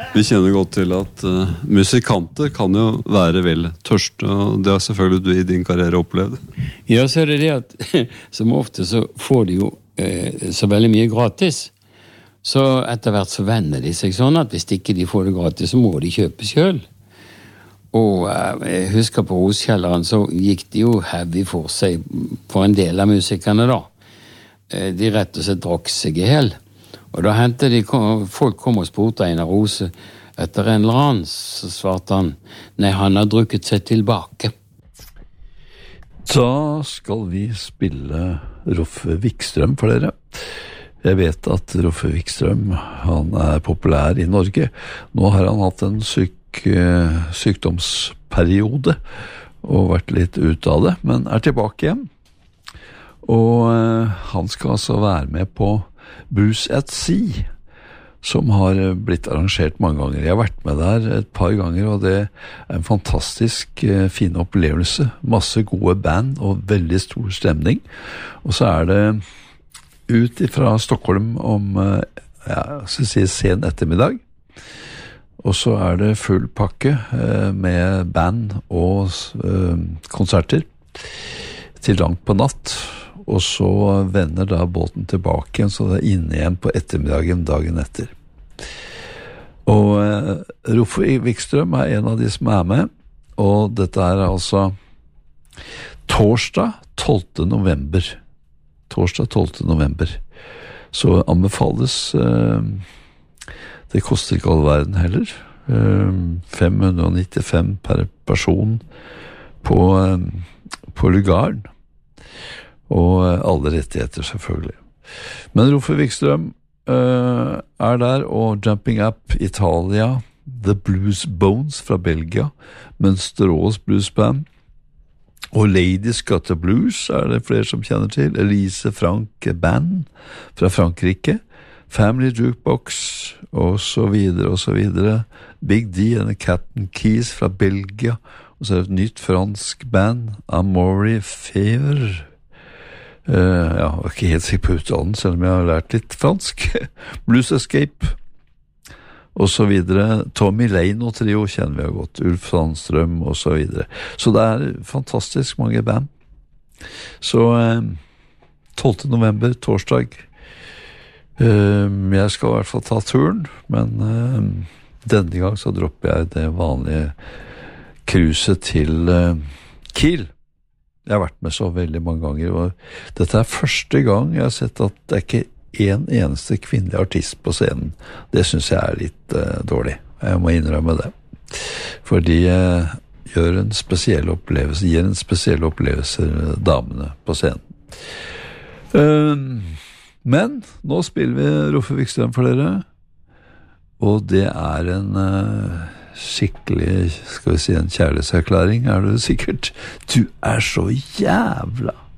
Vi kjenner godt til at musikanter kan jo være vel tørste, og det har selvfølgelig du i din karriere opplevd. Ja, så er det at som ofte så får de jo så veldig mye gratis. Så etter hvert så venner de seg sånn at hvis ikke de får det gratis, så må de kjøpe selv. Og jeg husker på Roskjelleren så gikk de jo heavy for seg for en del av musikerne da. De rett og slett drakk seg i hel. Og da hentet folk kom og spurte Einar Rose etter en eller annen, så svarte han, nei, han har drukket seg tilbake. Da skal vi spille Roffe Wikstrøm for dere. Jeg vet at Roffe Wikstrøm, han populær i Norge. Nå har han hatt en sykdomsperiode og vært litt ute av det, men tilbake igjen. Og han skal altså være med på Blues at Sea, som har blitt arrangert mange ganger. Jeg har vært med der et par ganger, og det en fantastisk fin opplevelse. Masse gode band og veldig stor stemning. Og så det ut fra Stockholm om sen ettermiddag. Og så det full pakke med band og konserter til langt på natt. Og så vender da båten tilbake igjen, så det inne igjen på ettermiddagen dagen etter. Og Roffe Wikstrøm en av de som med, og dette altså torsdag 12. november. Torsdag 12. november. Så anbefales, det koster ikke all verden heller, 595 per person på lugaren. Og alle rettigheter selvfølgelig. Men Roffe Wikstrøm der, og Jumping Up Italia, The Blues Bones fra Belgia, Mønsterås Blues Band, og Ladies Got the Blues det flere som kjenner til, Elise Frank Band fra Frankrike, Family Jukebox, og så videre, Big D and Captain Keys fra Belgia, og så et nytt fransk band, Amaury Fever. Jeg var ikke helt sikker på uttalen, selv om jeg har lært litt fransk. Blues Escape, og så videre. Tommy Lane og trio kjenner vi godt. Ulf Sandstrøm, og så videre. Så det fantastisk mange band. Så 12. november, torsdag. Jeg skal i hvert fall ta turen, men denne gang så dropper jeg det vanlige cruiset til Kiel. Jeg har vært med så veldig mange ganger, og dette første gang jeg har sett at det ikke en eneste kvinnelig artist på scenen. Det synes jeg litt dårlig. Jeg må innrømme det. For de gir en spesiell opplevelse damene på scenen. Men nå spiller vi Roffe Wikstrøm for dere, og det en skikkelig, skal vi si, en kjærlighetserklæring, det sikkert. Du så jævla